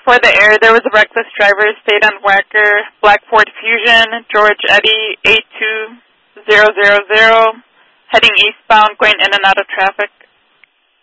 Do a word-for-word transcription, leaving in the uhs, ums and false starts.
For the air, there was a reckless driver, stayed on Wacker, Black Ford Fusion, George Eddy, eight two zero zero zero, heading eastbound, going in and out of traffic.